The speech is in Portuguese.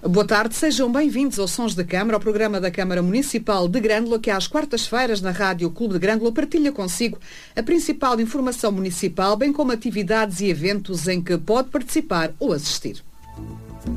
Boa tarde, sejam bem-vindos ao Sons da Câmara, ao programa da Câmara Municipal de Grândola, que às quartas-feiras na Rádio Clube de Grândola partilha consigo a principal informação municipal, bem como atividades e eventos em que pode participar ou assistir.